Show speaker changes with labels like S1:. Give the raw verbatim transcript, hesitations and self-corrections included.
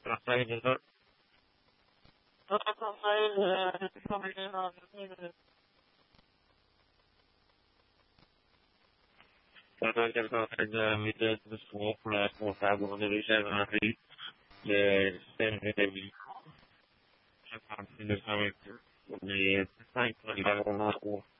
S1: Trastajender. Tratando de meter de school for responsable de visionary de Stanley de de